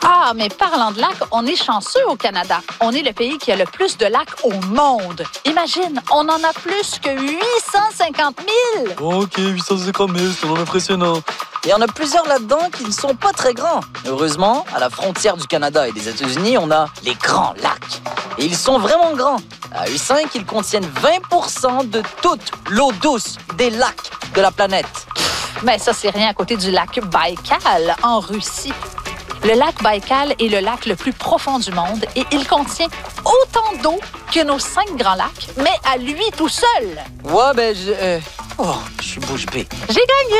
Ah, mais parlant de lacs, on est chanceux au Canada. On est le pays qui a le plus de lacs au monde. Imagine, on en a plus que 850 000. Ok, 850 000, c'est vraiment impressionnant. Il y en a plusieurs là-dedans qui ne sont pas très grands. Heureusement, à la frontière du Canada et des États-Unis, on a les grands lacs. Et ils sont vraiment grands. À eux 5, ils contiennent 20% de toute l'eau douce des lacs de la planète. Mais ça, c'est rien à côté du lac Baïkal, en Russie. Le lac Baïkal est le lac le plus profond du monde et il contient autant d'eau que nos 5 grands lacs, mais à lui tout seul. Ouais, ben, je suis bouche bée. J'ai gagné!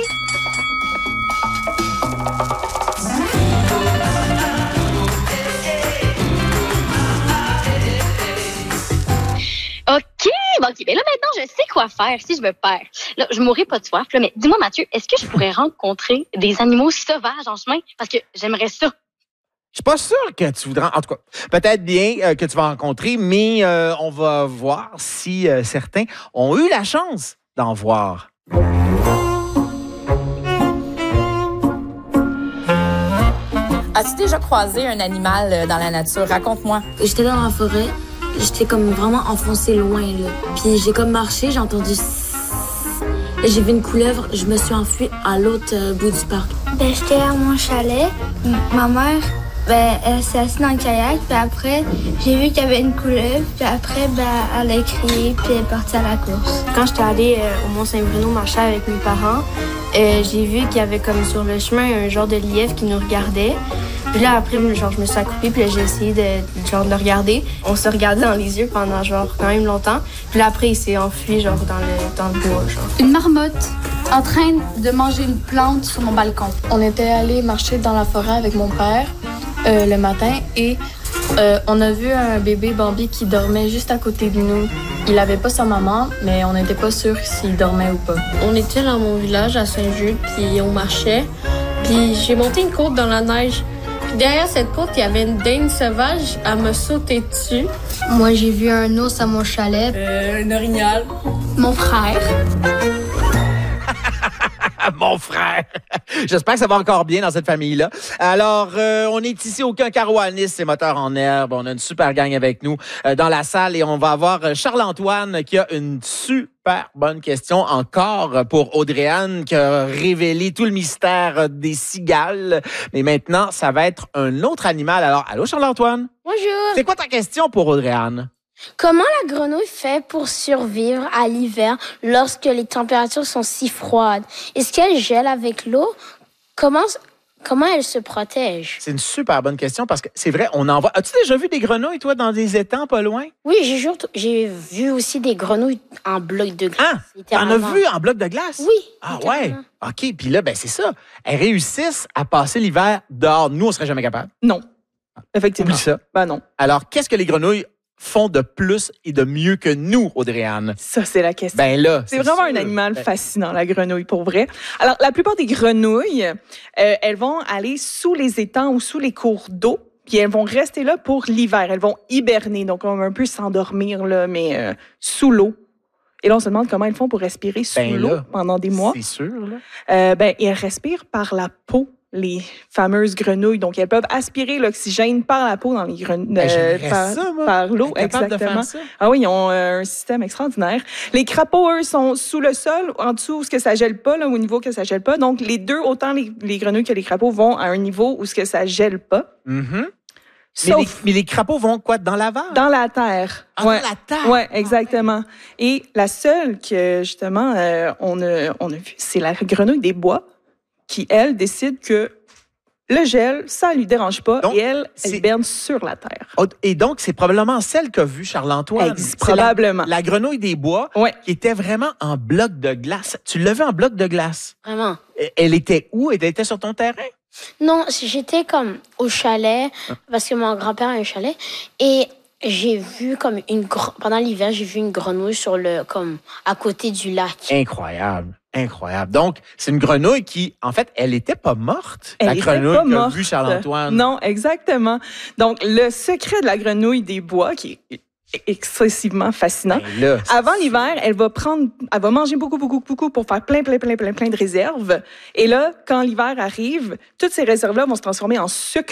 OK, ben là, maintenant, je sais quoi faire si je me perds. Là, je mourrai pas de soif, là, mais dis-moi, Mathieu, est-ce que je pourrais rencontrer des animaux sauvages en chemin? Parce que j'aimerais ça. Je suis pas sûr que tu voudras... En tout cas, peut-être bien que tu vas rencontrer, mais on va voir si certains ont eu la chance d'en voir. As-tu déjà croisé un animal dans la nature? Raconte-moi. J'étais dans la forêt. J'étais comme vraiment enfoncée loin, là. Puis j'ai comme marché, j'ai entendu... J'ai vu une couleuvre, je me suis enfuie à l'autre bout du parc. J'étais à mon chalet. Ma mère, elle s'est assise dans le kayak. Puis après, j'ai vu qu'il y avait une couleuvre. Puis après, elle a crié, puis elle est partie à la course. Quand j'étais allée au Mont-Saint-Bruno marcher avec mes parents, j'ai vu qu'il y avait comme sur le chemin un genre de lièvre qui nous regardait. Puis là, après, je me suis accroupée, puis là, j'ai essayé de le regarder. On se regardait dans les yeux pendant, quand même longtemps. Puis là, après, il s'est enfui, dans le bois, Une marmotte en train de manger une plante sur mon balcon. On était allé marcher dans la forêt avec mon père le matin et on a vu un bébé Bambi qui dormait juste à côté de nous. Il avait pas sa maman, mais on n'était pas sûr s'il dormait ou pas. On était dans mon village à Saint-Jude, puis on marchait. Puis j'ai monté une côte dans la neige. Derrière cette côte, il y avait une dinde sauvage. Elle m'a sauté dessus. Moi, j'ai vu un ours à mon chalet. Un orignal. Mon frère. Mon frère! J'espère que ça va encore bien dans cette famille-là. Alors, on est ici au Quincarro à Nice, c'est Moteur en herbe. On a une super gang avec nous dans la salle et on va avoir Charles-Antoine qui a une super bonne question encore pour Audrey-Anne qui a révélé tout le mystère des cigales. Mais maintenant, ça va être un autre animal. Alors, allô Charles-Antoine? Bonjour! C'est quoi ta question pour Audrey-Anne? Comment la grenouille fait pour survivre à l'hiver lorsque les températures sont si froides? Est-ce qu'elle gèle avec l'eau? Comment elle se protège? C'est une super bonne question parce que c'est vrai, on en voit. As-tu déjà vu des grenouilles, toi, dans des étangs pas loin? Oui, j'ai vu aussi des grenouilles en bloc de glace. Ah! T'en as vu en bloc de glace? Oui. Ah ouais? OK, puis là, c'est ça. Elles réussissent à passer l'hiver dehors. Nous, on serait jamais capable. Non. Effectivement. Oublie ça. Non. Alors, qu'est-ce que les grenouilles font de plus et de mieux que nous, Audrey-Anne? Ça, c'est la question. Là, c'est vraiment un animal fascinant, la grenouille, pour vrai. Alors, la plupart des grenouilles, elles vont aller sous les étangs ou sous les cours d'eau, puis elles vont rester là pour l'hiver. Elles vont hiberner, donc on va un peu s'endormir, là, mais sous l'eau. Et là, on se demande comment elles font pour respirer sous l'eau pendant des mois. C'est sûr, là. Et elles respirent par la peau. Les fameuses grenouilles. Donc, elles peuvent aspirer l'oxygène par la peau dans les grenouilles. Par l'eau, exactement. Ah oui, ils ont un système extraordinaire. Les crapauds, eux, sont sous le sol, en dessous où ce que ça gèle pas, là, au niveau que ça gèle pas. Donc, les deux, autant les grenouilles que les crapauds, vont à un niveau où ce que ça gèle pas. Mm-hmm. Mais les crapauds vont quoi? Dans la vase? Dans la terre. Dans la terre? Oui, exactement. Et la seule que, justement, on a vue, c'est la grenouille des bois, qui, elle, décide que le gel, ça ne lui dérange pas. Donc, et elle hiberne sur la terre. Et donc, c'est probablement celle qu'a vue Charles-Antoine. Probablement. La grenouille des bois, qui était vraiment en bloc de glace. Tu l'as vue en bloc de glace? Vraiment. Elle était où? Elle était sur ton terrain? Non, j'étais comme au chalet, parce que mon grand-père a un chalet. Et j'ai vu comme pendant l'hiver, j'ai vu une grenouille comme à côté du lac. Incroyable. Donc, c'est une grenouille qui, en fait, elle n'était pas morte. Elle la grenouille pas qu'a morte. vue Charles-Antoine. Non, exactement. Donc, le secret de la grenouille des bois, qui est excessivement fascinant. Avant l'hiver, elle va manger beaucoup pour faire plein de réserves. Et là, quand l'hiver arrive, toutes ces réserves-là vont se transformer en sucre